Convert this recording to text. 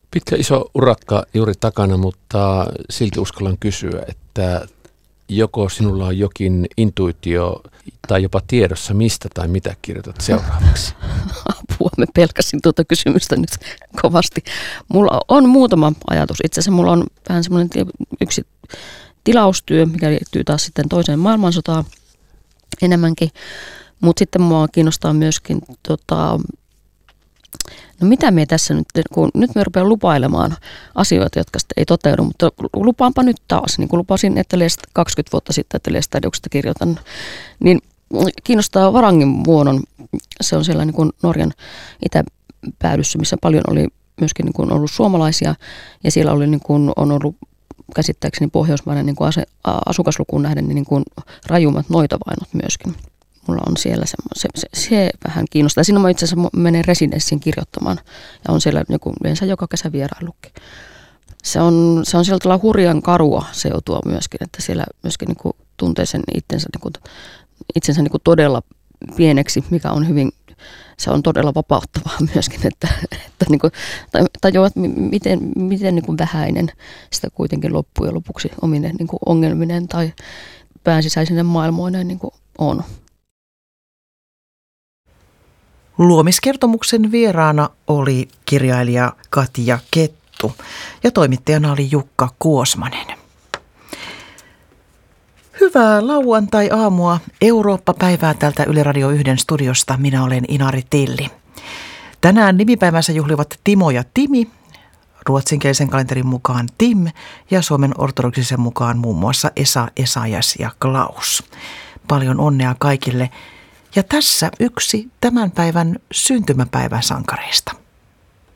Pitkä iso urakka juuri takana, mutta silti uskallan kysyä, että joko sinulla on jokin intuitio tai jopa tiedossa, mistä tai mitä kirjoitat seuraavaksi? Apua, mä pelkäsin tuota kysymystä nyt kovasti. Mulla on muutama ajatus. Itse asiassa mulla on vähän semmoinen yksi tilaustyö, mikä liittyy taas sitten toiseen maailmansotaan enemmänkin. Mutta sitten mua kiinnostaa myöskin, no mitä me tässä nyt, kun nyt me rupean lupailemaan asioita, jotka sitten ei toteudu, mutta lupaanpa nyt taas, niin kuin lupasin, että 20 vuotta sitten, että Lestadiuksesta kirjoitan, niin kiinnostaa Varangin vuonon. Se on siellä niin kuin Norjan itäpäädyssä, missä paljon oli myöskin niin kuin ollut suomalaisia, ja siellä oli niin kuin, on ollut käsittääkseni pohjoismainen niin kuin asukaslukuun nähden niin kuin rajummat noitavainot myöskin. Mulla on siellä se vähän kiinnostaa. Siinä mä itse asiassa menen residenssiin kirjoittamaan ja on siellä yleensä joka kesä vieraillutkin. Se on sillä tavalla hurjan karua seutua myöskin, että siellä myöskin niin kuin tuntee sen itsensä niin kuin todella pieneksi, mikä on hyvin, se on todella vapauttavaa myöskin, että niin kuin tajuaa, että miten niin kuin vähäinen sitä kuitenkin loppujen lopuksi omine niin kuin ongelminen tai päänsisäisinen maailmoinen niin kuin on. Luomiskertomuksen vieraana oli kirjailija Katja Kettu ja toimittajana oli Jukka Kuosmanen. Hyvää lauantai-aamua Eurooppa-päivää tältä Yle Radio 1 studiosta. Minä olen Inari Tilli. Tänään nimipäivänsä juhlivat Timo ja Timi, ruotsinkielisen kalenterin mukaan Tim ja suomen ortodoksisen mukaan muun muassa Esa, Esajas ja Klaus. Paljon onnea kaikille. Ja tässä yksi tämän päivän syntymäpäivän sankareista.